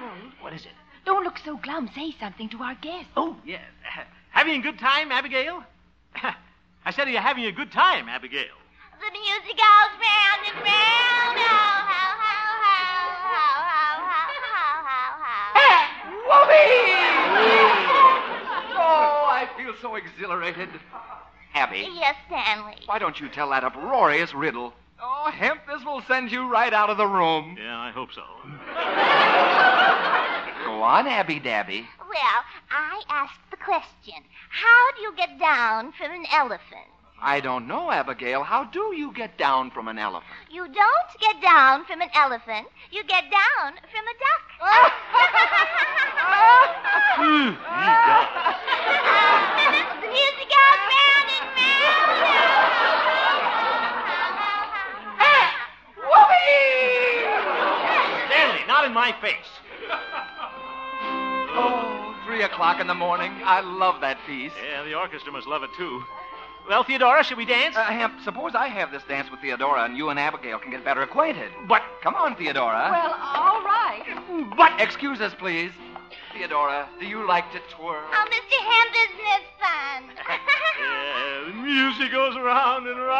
Harold, What is it? don't look so glum. Say something to our guest. Oh, yes. Having a good time, Abigail? I said, are you having a good time, Abigail? The music goes round and round. How, Oh, I feel so exhilarated. Abby, Yes, Stanley. why don't you tell that uproarious riddle? Oh, Hemp, this will send you right out of the room. Yeah, I hope so. Go on, Abby Dabby. Well, I asked the question, how do you get down from an elephant? I don't know, Abigail. How do you get down from an elephant? You don't get down from an elephant. You get down from a duck. The music goes round and round. Stanley, not in my face. Oh, 3 o'clock in the morning. I love that piece. Yeah, the orchestra must love it, too. Well, Theodora, should we dance? Hemp, suppose I have this dance with Theodora and you and Abigail can get better acquainted. But, Come on, Theodora. Well, all right. But, excuse us, please. Theodora, do you like to twirl? Oh, Mr. Hemp, isn't it fun? yeah, the music goes round and round.